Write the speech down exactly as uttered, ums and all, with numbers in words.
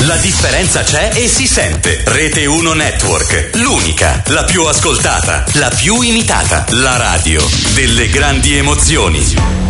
La differenza c'è e si sente. Rete uno Network, l'unica, la più ascoltata, la più imitata, la radio delle grandi emozioni.